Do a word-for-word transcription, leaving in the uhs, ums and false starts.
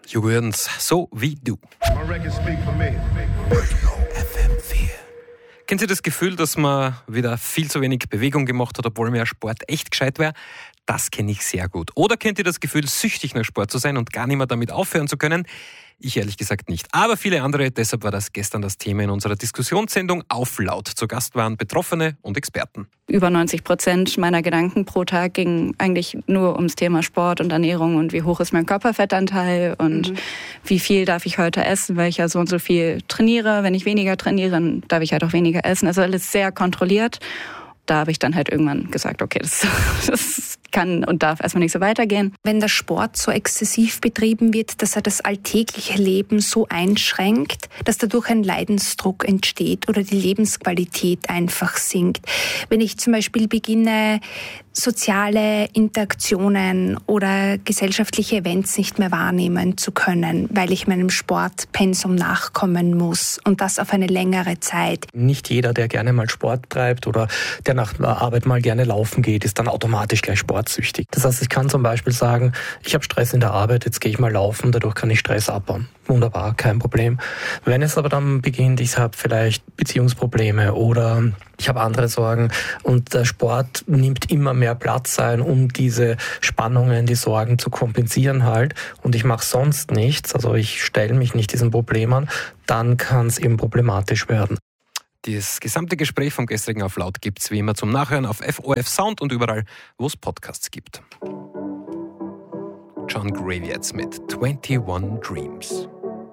Jürgens, so wie du. F M vier. Kennt ihr das Gefühl, dass man wieder viel zu wenig Bewegung gemacht hat, obwohl mir Sport echt gescheit wäre? Das kenne ich sehr gut. Oder kennt ihr das Gefühl, süchtig nach Sport zu sein und gar nicht mehr damit aufhören zu können? Ich ehrlich gesagt nicht. Aber viele andere, deshalb war das gestern das Thema in unserer Diskussionssendung Auf Laut. Zu Gast waren Betroffene und Experten. Über neunzig Prozent meiner Gedanken pro Tag gingen eigentlich nur ums Thema Sport und Ernährung und wie hoch ist mein Körperfettanteil und mhm. wie viel darf ich heute essen, weil ich ja so und so viel trainiere. Wenn ich weniger trainiere, dann darf ich halt auch weniger essen. Also alles sehr kontrolliert. Da habe ich dann halt irgendwann gesagt, okay, das, das kann und darf erstmal nicht so weitergehen. Wenn der Sport so exzessiv betrieben wird, dass er das alltägliche Leben so einschränkt, dass dadurch ein Leidensdruck entsteht oder die Lebensqualität einfach sinkt. Wenn ich zum Beispiel beginne, soziale Interaktionen oder gesellschaftliche Events nicht mehr wahrnehmen zu können, weil ich meinem Sportpensum nachkommen muss und das auf eine längere Zeit. Nicht jeder, der gerne mal Sport treibt oder der nach der Arbeit mal gerne laufen geht, ist dann automatisch gleich sportsüchtig. Das heißt, ich kann zum Beispiel sagen, ich habe Stress in der Arbeit, jetzt gehe ich mal laufen, dadurch kann ich Stress abbauen. Wunderbar, kein Problem. Wenn es aber dann beginnt, ich habe vielleicht Beziehungsprobleme oder ich habe andere Sorgen und der Sport nimmt immer mehr Platz ein, um diese Spannungen, die Sorgen zu kompensieren halt und ich mache sonst nichts, also ich stelle mich nicht diesen Problemen, dann kann es eben problematisch werden. Das gesamte Gespräch vom gestrigen Auf Laut gibt es wie immer zum Nachhören auf F O F Sound und überall, wo es Podcasts gibt. John Gravy jetzt mit einundzwanzig Dreams.